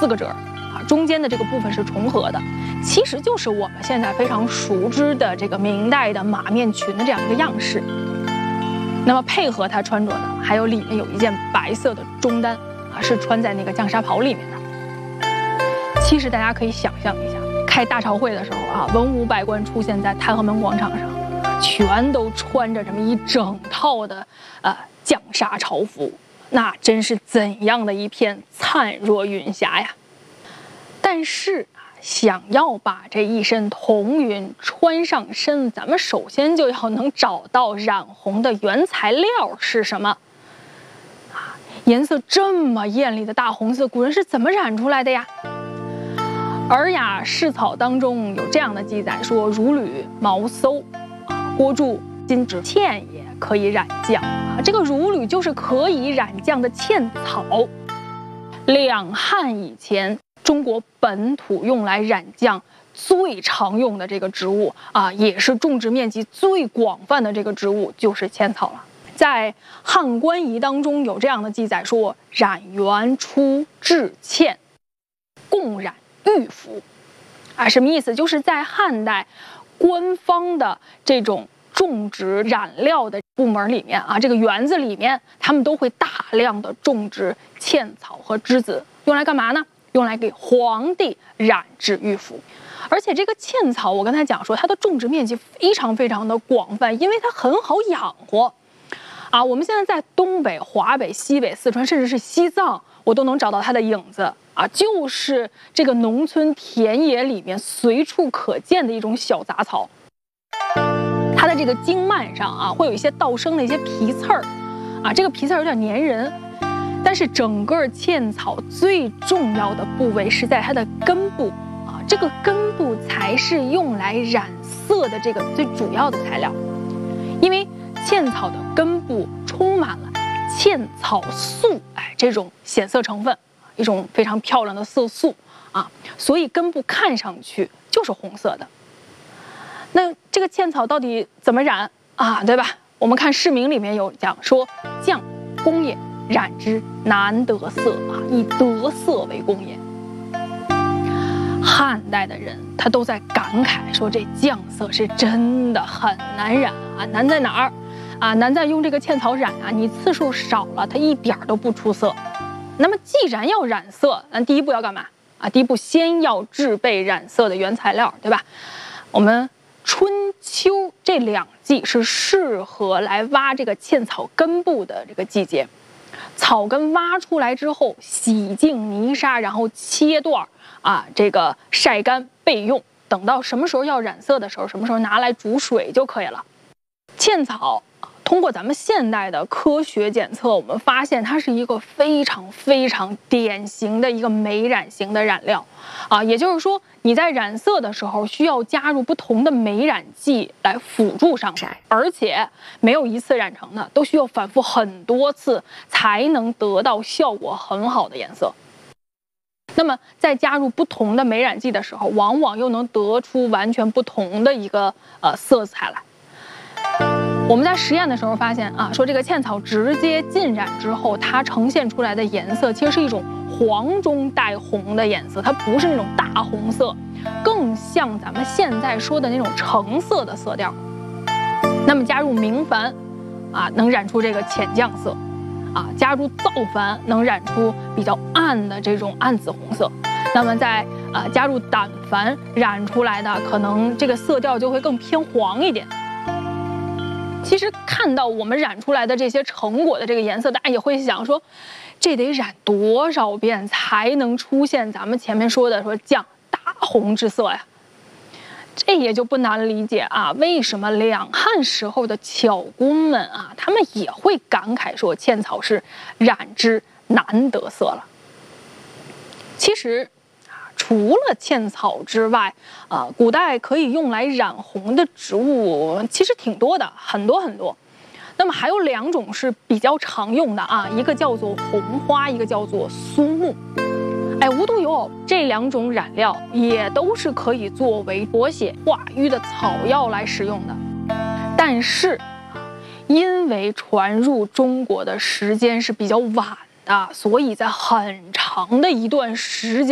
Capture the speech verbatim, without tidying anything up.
四个褶啊，中间的这个部分是重合的，其实就是我们现在非常熟知的这个明代的马面裙的这样一个样式。那么配合他穿着的，还有里面有一件白色的中单啊，是穿在那个绛纱袍里面的。其实大家可以想象一下，开大朝会的时候啊，文武百官出现在太和门广场上，全都穿着这么一整套的呃绛纱朝服，那真是怎样的一片灿若云霞呀！但是想要把这一身彤云穿上身，咱们首先就要能找到染红的原材料是什么啊？颜色这么艳丽的大红色，古人是怎么染出来的呀？《尔雅释草》当中有这样的记载说：“如履毛馊，啊，郭柱金纸茜也可以染酱啊。”这个如履就是可以染酱的茜草。两汉以前，中国本土用来染酱最常用的这个植物啊，也是种植面积最广泛的这个植物就是茜草了。在《汉官仪》当中有这样的记载说：“染原出制茜，共染玉服。”啊，什么意思？就是在汉代，官方的这种种植染料的部门里面啊，这个园子里面，他们都会大量的种植茜草和栀子，用来干嘛呢？用来给皇帝染制玉服。而且这个茜草，我刚才讲说，它的种植面积非常非常的广泛，因为它很好养活。啊，我们现在在东北、华北、西北、四川，甚至是西藏，我都能找到它的影子啊，就是这个农村田野里面随处可见的一种小杂草。它的这个茎蔓上啊，会有一些倒生的一些皮刺儿，啊，这个皮刺儿有点粘人。但是整个茜草最重要的部位是在它的根部啊，这个根部才是用来染色的这个最主要的材料，因为茜草的根部充满了茜草素，哎，这种显色成分，一种非常漂亮的色素啊，所以根部看上去就是红色的。那这个茜草到底怎么染啊？对吧？我们看释名里面有讲说，匠工也，染之难得色啊，以得色为功也。汉代的人他都在感慨说，这酱色是真的很难染啊，难在哪儿啊？难在用这个茜草染啊，你次数少了，它一点都不出色。那么既然要染色，那第一步要干嘛啊？第一步先要制备染色的原材料，对吧？我们春秋这两季是适合来挖这个茜草根部的这个季节。草根挖出来之后，洗净泥沙，然后切段啊，这个晒干备用。等到什么时候要染色的时候，什么时候拿来煮水就可以了。茜草通过咱们现代的科学检测，我们发现它是一个非常非常典型的一个美染型的染料啊，也就是说你在染色的时候需要加入不同的美染剂来辅助上色，而且没有一次染成的，都需要反复很多次才能得到效果很好的颜色。那么在加入不同的美染剂的时候，往往又能得出完全不同的一个呃色彩来。我们在实验的时候发现啊，说这个茜草直接浸染之后，它呈现出来的颜色其实是一种黄中带红的颜色，它不是那种大红色，更像咱们现在说的那种橙色的色调。那么加入明矾啊，能染出这个浅酱色啊；加入皂矾能染出比较暗的这种暗紫红色。那么在啊加入胆矾染出来的，可能这个色调就会更偏黄一点。其实看到我们染出来的这些成果的这个颜色，大家也会想说，这得染多少遍才能出现咱们前面说的说酱大红之色呀？这也就不难理解啊，为什么两汉时候的巧工们啊，他们也会感慨说茜草是染之难得色了。其实除了茜草之外，呃，古代可以用来染红的植物其实挺多的，很多很多。那么还有两种是比较常用的啊，一个叫做红花，一个叫做苏木。哎，无独有偶，这两种染料也都是可以作为活血化瘀的草药来使用的。但是，因为传入中国的时间是比较晚的，所以在很长的一段时间。